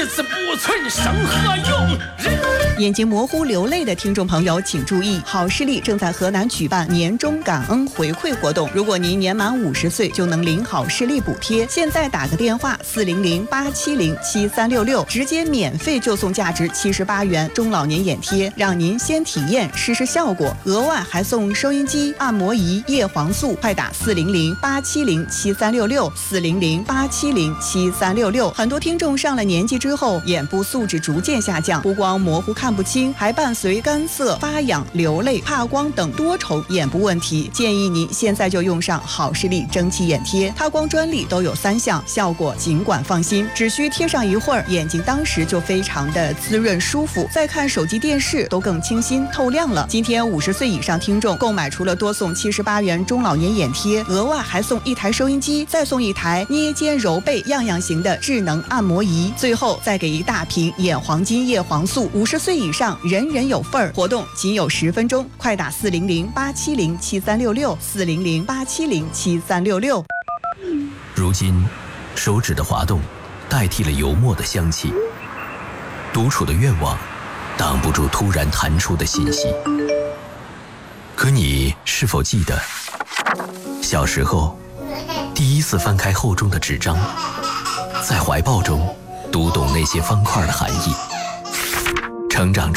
子不存生何用？ 眼睛模糊流泪的听众朋友请注意，好视力正在河南举办年终感恩回馈活动，如果您年满50岁就能领好视力补贴。现在打个电话400-870-7366，直接免费就送价值78元中老年眼贴，让您先体验试试效果，额外还送收音机、按摩仪、叶黄素。快打400-870-7366，400-870-7366。很多听众上了年纪之后，眼部素质逐渐下降，不光模糊看不清，还伴随干涩、发痒、流泪、怕光等多重眼部问题。建议您现在就用上好视力蒸汽眼贴，它光专利都有3项，效果尽管放心，只需贴上一会儿，眼睛当时就非常的滋润舒服，再看手机电视都更清新透亮了。今天50岁以上听众购买，除了多送78元中老年眼贴，额外还送1台收音机，再送1台捏肩揉背样样型的智能按摩仪，最后再给1大瓶眼黄金叶黄素。50岁以上人人有份儿，活动仅有10分钟，快打400-870-7366，400-870-7366。 如今，手指的滑动代替了油墨的香气，独处的愿望挡不住突然弹出的信息。可你是否记得，小时候第一次翻开厚重的纸张，在怀抱中读懂那些方块的含义？成长